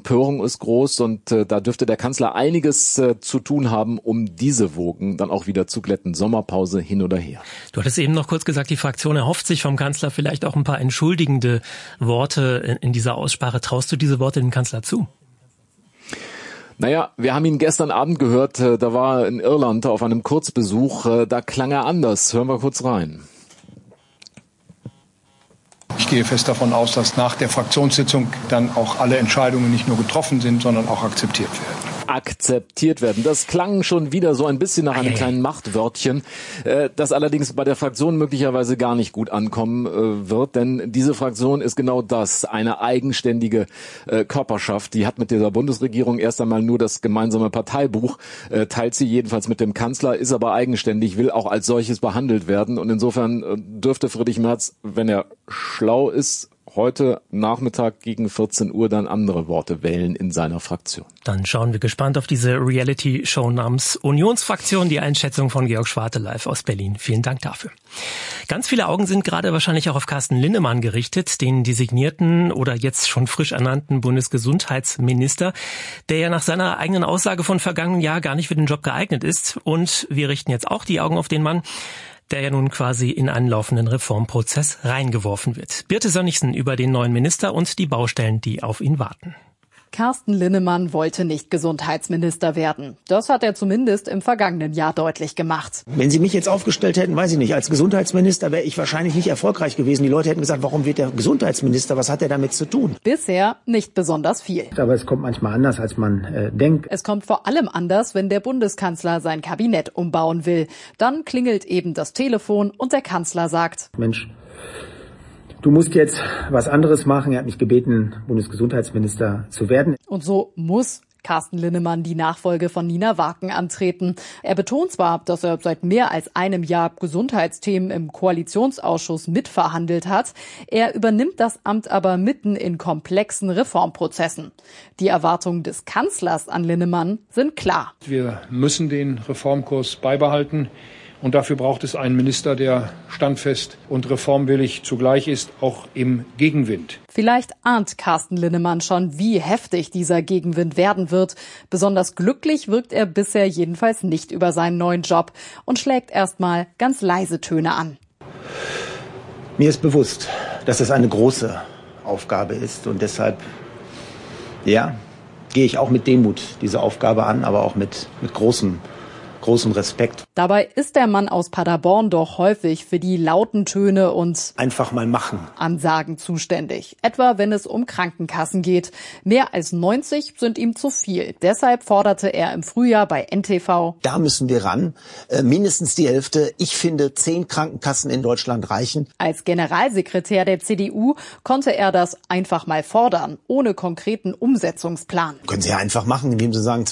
Empörung ist groß und da dürfte der Kanzler einiges zu tun haben, um diese Wogen dann auch wieder zu glätten. Sommerpause hin oder her. Du hattest eben noch kurz gesagt, die Fraktion erhofft sich vom Kanzler vielleicht auch ein paar entschuldigende Worte in dieser Aussprache. Traust du diese Worte dem Kanzler zu? Naja, wir haben ihn gestern Abend gehört, da war er in Irland auf einem Kurzbesuch, da klang er anders. Hören wir kurz rein. Ich gehe fest davon aus, dass nach der Fraktionssitzung dann auch alle Entscheidungen nicht nur getroffen sind, sondern auch akzeptiert werden. Akzeptiert werden. Das klang schon wieder so ein bisschen nach einem kleinen Machtwörtchen, das allerdings bei der Fraktion möglicherweise gar nicht gut ankommen wird, denn diese Fraktion ist genau das, eine eigenständige Körperschaft. Die hat mit dieser Bundesregierung erst einmal nur das gemeinsame Parteibuch, teilt sie jedenfalls mit dem Kanzler, ist aber eigenständig, will auch als solches behandelt werden und insofern dürfte Friedrich Merz, wenn er schlau ist, heute Nachmittag gegen 14 Uhr dann andere Worte wählen in seiner Fraktion. Dann schauen wir gespannt auf diese Reality-Show namens Unionsfraktion, die Einschätzung von Georg Schwarte live aus Berlin. Vielen Dank dafür. Ganz viele Augen sind gerade wahrscheinlich auch auf Carsten Linnemann gerichtet, den designierten oder jetzt schon frisch ernannten Bundesgesundheitsminister, der ja nach seiner eigenen Aussage von vergangenen Jahr gar nicht für den Job geeignet ist. Und wir richten jetzt auch die Augen auf den Mann, der ja nun quasi in einen laufenden Reformprozess reingeworfen wird. Birte Sönnigsen über den neuen Minister und die Baustellen, die auf ihn warten. Carsten Linnemann wollte nicht Gesundheitsminister werden. Das hat er zumindest im vergangenen Jahr deutlich gemacht. Wenn Sie mich jetzt aufgestellt hätten, weiß ich nicht, als Gesundheitsminister wäre ich wahrscheinlich nicht erfolgreich gewesen. Die Leute hätten gesagt, warum wird der Gesundheitsminister? Was hat er damit zu tun? Bisher nicht besonders viel. Aber es kommt manchmal anders, als man denkt. Es kommt vor allem anders, wenn der Bundeskanzler sein Kabinett umbauen will. Dann klingelt eben das Telefon und der Kanzler sagt: Mensch, du musst jetzt was anderes machen. Er hat mich gebeten, Bundesgesundheitsminister zu werden. Und so muss Carsten Linnemann die Nachfolge von Nina Waken antreten. Er betont zwar, dass er seit mehr als einem Jahr Gesundheitsthemen im Koalitionsausschuss mitverhandelt hat. Er übernimmt das Amt aber mitten in komplexen Reformprozessen. Die Erwartungen des Kanzlers an Linnemann sind klar. Wir müssen den Reformkurs beibehalten. Und dafür braucht es einen Minister, der standfest und reformwillig zugleich ist, auch im Gegenwind. Vielleicht ahnt Carsten Linnemann schon, wie heftig dieser Gegenwind werden wird. Besonders glücklich wirkt er bisher jedenfalls nicht über seinen neuen Job und schlägt erstmal ganz leise Töne an. Mir ist bewusst, dass es eine große Aufgabe ist und deshalb, gehe ich auch mit Demut diese Aufgabe an, aber auch mit großem Respekt. Dabei ist der Mann aus Paderborn doch häufig für die lauten Töne und einfach mal machen Ansagen zuständig. Etwa wenn es um Krankenkassen geht. Mehr als 90 sind ihm zu viel. Deshalb forderte er im Frühjahr bei NTV: Da müssen wir ran. Mindestens die Hälfte. Ich finde, 10 Krankenkassen in Deutschland reichen. Als Generalsekretär der CDU konnte er das einfach mal fordern, ohne konkreten Umsetzungsplan. Können Sie ja einfach machen, indem Sie sagen,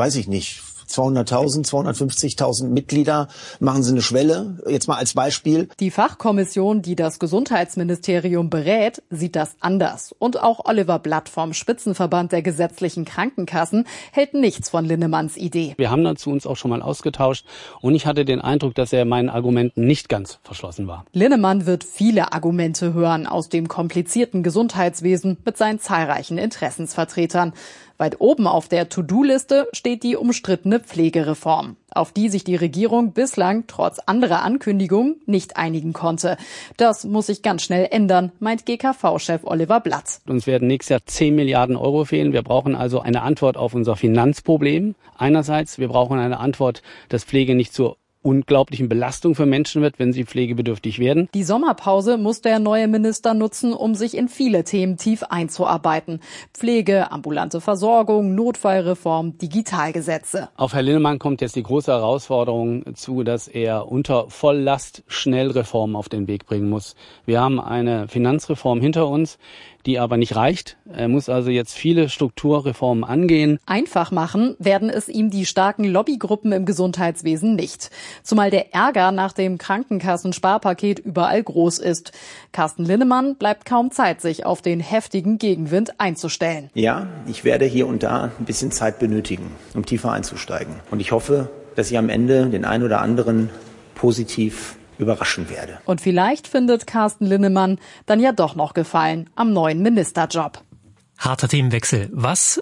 200.000, 250.000 Mitglieder, machen Sie eine Schwelle, jetzt mal als Beispiel. Die Fachkommission, die das Gesundheitsministerium berät, sieht das anders. Und auch Oliver Blatt vom Spitzenverband der gesetzlichen Krankenkassen hält nichts von Linnemanns Idee. Wir haben dazu uns auch schon mal ausgetauscht und ich hatte den Eindruck, dass er meinen Argumenten nicht ganz verschlossen war. Linnemann wird viele Argumente hören aus dem komplizierten Gesundheitswesen mit seinen zahlreichen Interessensvertretern. Weit oben auf der To-Do-Liste steht die umstrittene Pflegereform, auf die sich die Regierung bislang trotz anderer Ankündigungen nicht einigen konnte. Das muss sich ganz schnell ändern, meint GKV-Chef Oliver Blatt. Uns werden nächstes Jahr 10 Milliarden Euro fehlen. Wir brauchen also eine Antwort auf unser Finanzproblem. Einerseits, wir brauchen eine Antwort, dass Pflege nicht zur unglaublichen Belastung für Menschen wird, wenn sie pflegebedürftig werden. Die Sommerpause muss der neue Minister nutzen, um sich in viele Themen tief einzuarbeiten. Pflege, ambulante Versorgung, Notfallreform, Digitalgesetze. Auf Herr Linnemann kommt jetzt die große Herausforderung zu, dass er unter Volllast schnell Reformen auf den Weg bringen muss. Wir haben eine Finanzreform hinter uns, die aber nicht reicht. Er muss also jetzt viele Strukturreformen angehen. Einfach machen werden es ihm die starken Lobbygruppen im Gesundheitswesen nicht. Zumal der Ärger nach dem Krankenkassensparpaket überall groß ist. Carsten Linnemann bleibt kaum Zeit, sich auf den heftigen Gegenwind einzustellen. Ja, ich werde hier und da ein bisschen Zeit benötigen, um tiefer einzusteigen. Und ich hoffe, dass ich am Ende den einen oder anderen positiv überraschen werde. Und vielleicht findet Carsten Linnemann dann ja doch noch Gefallen am neuen Ministerjob. Harter Themenwechsel. Was